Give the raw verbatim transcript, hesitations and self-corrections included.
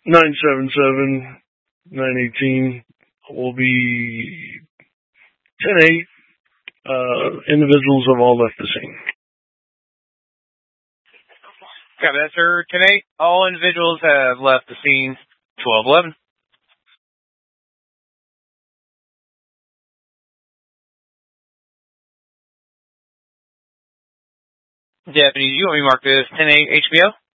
nine seven seven, nine one eight will be ten eight. Uh, individuals have all left the scene. Copy that, sir. ten eight. All individuals have left the scene. twelve eleven. Deputy, you want me to mark this ten eight H B O?